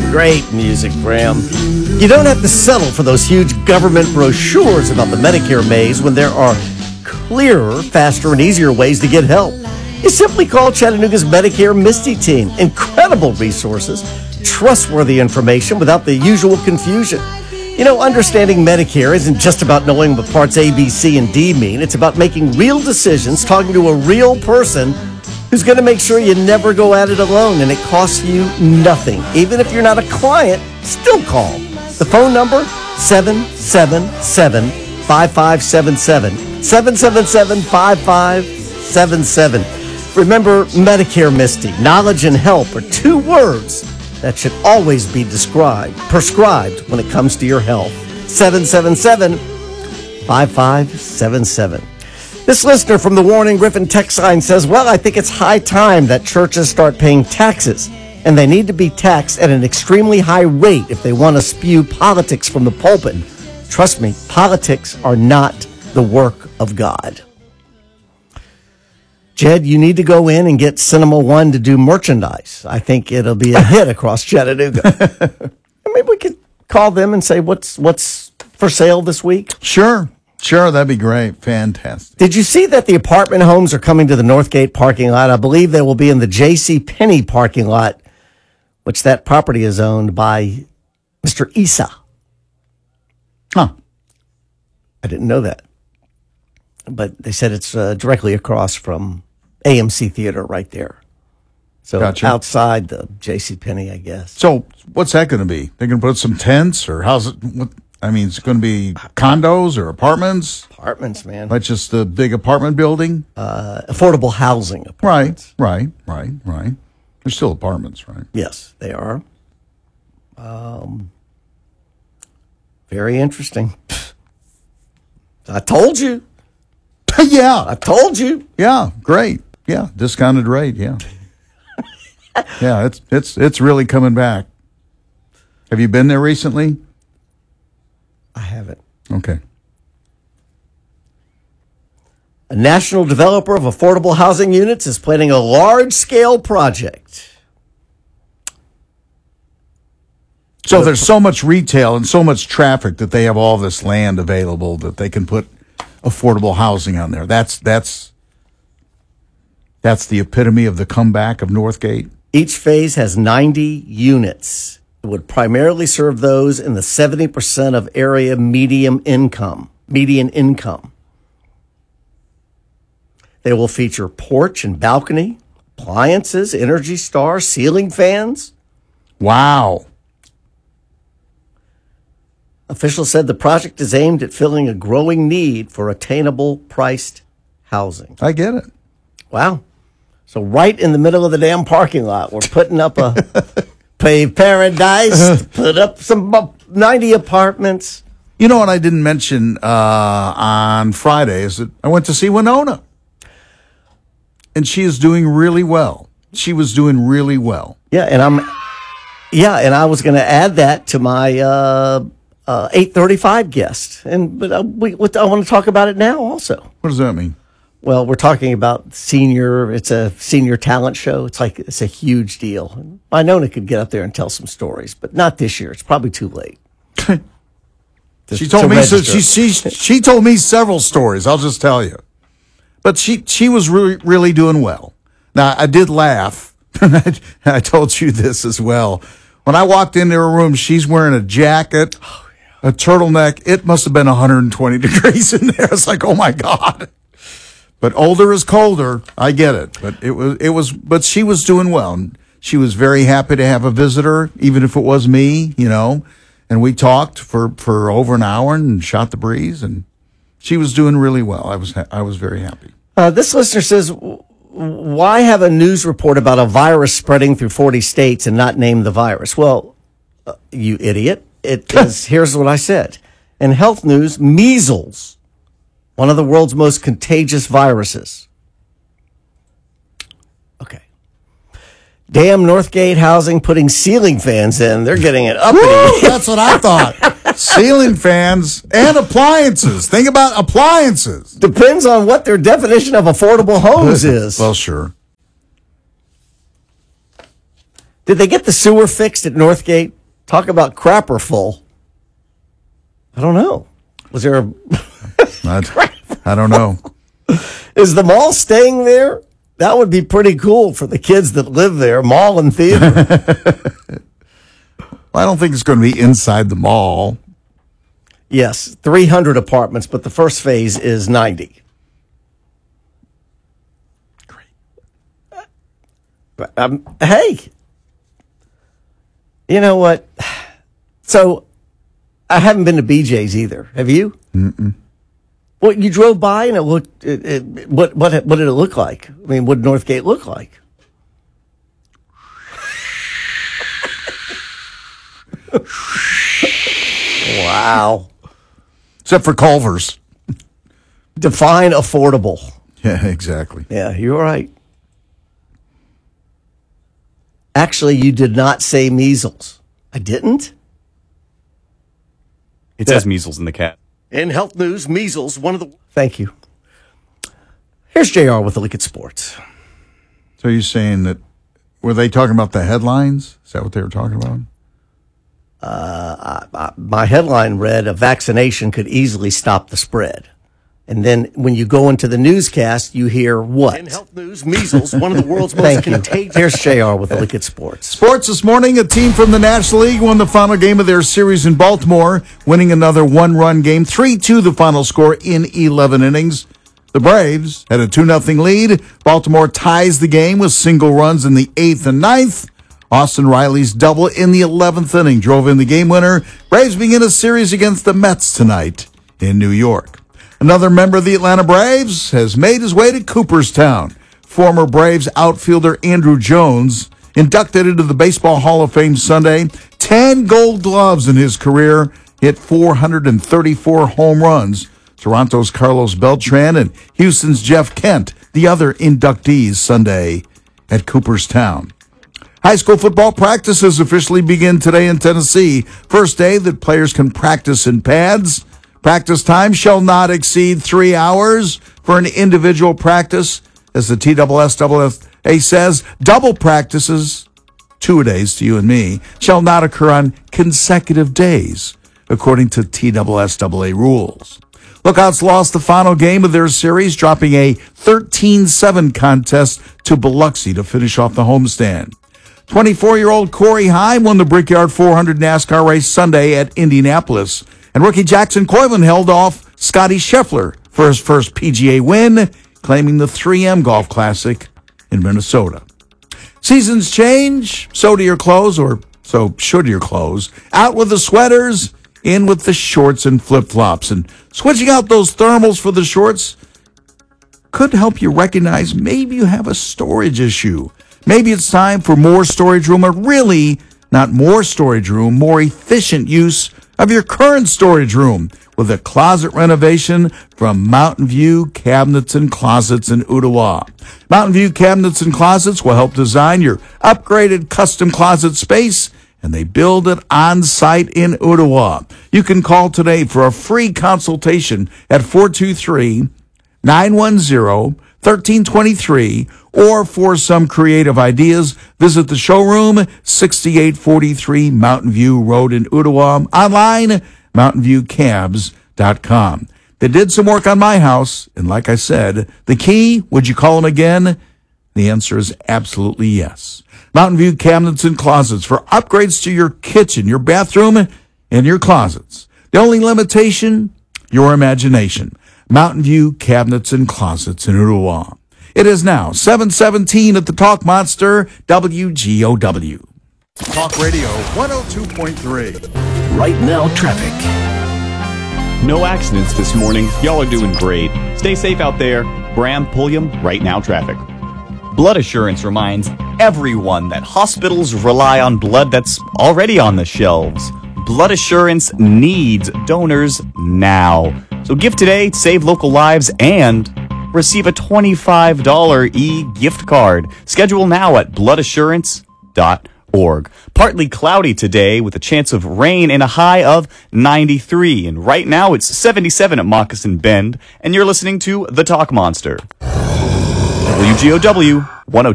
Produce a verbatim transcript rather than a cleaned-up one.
Great music, Graham. You don't have to settle for those huge government brochures about the Medicare maze when there are clearer, faster, and easier ways to get help. You simply call Chattanooga's Medicare Misty team. Incredible resources, trustworthy information without the usual confusion. You know, understanding Medicare isn't just about knowing what parts A, B, C, and D mean. It's about making real decisions, talking to a real person who's going to make sure you never go at it alone, and it costs you nothing. Even if you're not a client, still call. The phone number, seven seven seven, five five seven seven, seven seven seven, five five seven seven. Remember, Medicare Misty, knowledge and help are two words that should always be described, prescribed when it comes to your health. seven seven seven, five five seven seven. This listener from the Warren and Griffin text line says, well, I think it's high time that churches start paying taxes, and they need to be taxed at an extremely high rate if they want to spew politics from the pulpit. Trust me, politics are not the work of God. Jed, you need to go in and get Cinema One to do merchandise. I think it'll be a hit across Chattanooga. Maybe we could call them and say, what's what's for sale this week? Sure. Sure, that'd be great. Fantastic. Did you see that the apartment homes are coming to the Northgate parking lot? I believe they will be in the J C. Penney parking lot, which that property is owned by Mister Issa. Huh. I didn't know that. But they said it's uh, directly across from A M C Theater right there. So Gotcha. Outside the J C. Penney, I guess. So what's that going to be? They're going to put some tents, or how's it? What, I mean, it's going to be condos or apartments? Apartments, man. Like just a big apartment building? Uh, affordable housing apartments. Right, right, right, right. They're still apartments, right? Yes, they are. Um, very interesting. I told you. Yeah. I told you. Yeah, great. Yeah, discounted rate, yeah. Yeah, it's it's it's really coming back. Have you been there recently? I haven't. Okay. A national developer of affordable housing units is planning a large-scale project. So there's so much retail and so much traffic that they have all this land available that they can put affordable housing on there. That's that's that's the epitome of the comeback of Northgate. Each phase has ninety units. It would primarily serve those in the seventy percent of area medium income, median income. They will feature porch and balcony, appliances, Energy Star, ceiling fans. Wow. Officials said the project is aimed at filling a growing need for attainable priced housing. I get it. Wow. So right in the middle of the damn parking lot, we're putting up a paved paradise, put up some ninety apartments. You know what I didn't mention uh, on Friday is that I went to see Winona. And she is doing really well. She was doing really well. Yeah, and I'm, yeah, and I was going to add that to my uh, uh, eight thirty-five guest, and but uh, we, what, I want to talk about it now also. What does that mean? Well, we're talking about senior. It's a senior talent show. It's like it's a huge deal. Winona could get up there and tell some stories, but not this year. It's probably too late. She told me so she she she told me several stories. I'll just tell you. But she she was really really doing well. Now I did laugh. I told you this as well. When I walked into her room, she's wearing a jacket, oh, yeah. a turtleneck. It must have been one hundred twenty degrees in there. It's like, oh my God. But older is colder. I get it. But it was it was. But she was doing well. She was very happy to have a visitor, even if it was me, you know. And we talked for, for over an hour and shot the breeze, and she was doing really well. I was I was very happy. Uh, this listener says, why have a news report about a virus spreading through forty states and not name the virus? Well, uh, you idiot. It is, here's what I said. In health news, measles, one of the world's most contagious viruses. Okay. Damn Northgate Housing putting ceiling fans in. They're getting it up. Woo, that's what I thought. Ceiling fans and appliances. Think about appliances. Depends on what their definition of affordable homes is. Well, sure. Did they get the sewer fixed at Northgate? Talk about crapper full. I don't know. Was there a... I, I don't know. Is the mall staying there? That would be pretty cool for the kids that live there. Mall and theater. Well, I don't think it's going to be inside the mall. Yes, three hundred apartments, but the first phase is ninety. Great. But, um, hey, you know what? So, I haven't been to B J's either. Have you? Mm-mm. Well, you drove by and it looked. It, it, what what what did it look like? I mean, what did Northgate look like? Wow. Except for Culver's. Define affordable. Yeah, exactly. Yeah, you're right. Actually, you did not say measles. I didn't? It says measles in the cat. In health news, measles, one of the... Thank you. Here's J R with a look at sports. So you're saying that, were they talking about the headlines? Is that what they were talking about? Uh, I, I, my headline read, a vaccination could easily stop the spread. And then when you go into the newscast, you hear what? In health news, measles, one of the world's most contagious. Here's J R with a look at sports. Sports this morning, a team from the National League won the final game of their series in Baltimore, winning another one-run game, three two the final score in eleven innings. The Braves had a two nothing lead. Baltimore ties the game with single runs in the eighth and ninth. Austin Riley's double in the eleventh inning drove in the game winner. Braves begin a series against the Mets tonight in New York. Another member of the Atlanta Braves has made his way to Cooperstown. Former Braves outfielder Andrew Jones, inducted into the Baseball Hall of Fame Sunday, ten gold gloves in his career, hit four hundred thirty-four home runs. Toronto's Carlos Beltran and Houston's Jeff Kent, the other inductees Sunday at Cooperstown. High school football practices officially begin today in Tennessee. First day that players can practice in pads. Practice time shall not exceed three hours for an individual practice. As the T S S A says, double practices, two-a-days to you and me, shall not occur on consecutive days, according to T S S A rules. Lookouts lost the final game of their series, dropping a thirteen seven contest to Biloxi to finish off the homestand. twenty-four-year-old Corey Heim won the Brickyard four hundred NASCAR race Sunday at Indianapolis. And rookie Jackson Coylan held off Scotty Scheffler for his first P G A win, claiming the three M Golf Classic in Minnesota. Seasons change, so do your clothes, or so should your clothes. Out with the sweaters, in with the shorts and flip-flops. And switching out those thermals for the shorts could help you recognize maybe you have a storage issue. Maybe it's time for more storage room, or really not more storage room, more efficient use of your current storage room with a closet renovation from Mountain View Cabinets and Closets in Ottawa. Mountain View Cabinets and Closets will help design your upgraded custom closet space, and they build it on site in Ottawa. You can call today for a free consultation at four two three, nine one zero, one three two three, or for some creative ideas, visit the showroom, sixty-eight forty-three Mountain View Road in Ottawa. Online, mountain view cabs dot com. They did some work on my house, and like I said, the key, would you call them again? The answer is absolutely yes. Mountain View Cabinets and Closets for upgrades to your kitchen, your bathroom, and your closets. The only limitation, your imagination. Mountain View Cabinets and Closets in Ottawa. It is now seven seventeen at the Talk Monster, W G O W. Talk Radio one oh two point three. Right now, traffic. No accidents this morning. Y'all are doing great. Stay safe out there. Bram Pulliam, Right Now Traffic. Blood Assurance reminds everyone that hospitals rely on blood that's already on the shelves. Blood Assurance needs donors now. So give today, save local lives, and receive a twenty-five dollars e-gift card. Schedule now at blood assurance dot org. Partly cloudy today with a chance of rain and a high of ninety-three. And right now it's seventy-seven at Moccasin Bend. And you're listening to The Talk Monster. W G O W one oh